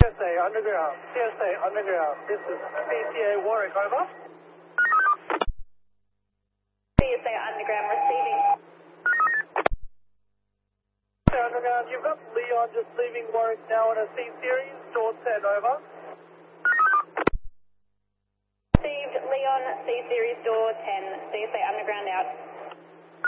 CSA Underground. CSA Underground. This is PTA Warwick, over. CSA Underground receiving. CSA Underground, you've got Leon just leaving Warwick now on a C-Series, door 10, over. Received Leon, C-Series door 10, CSA Underground out.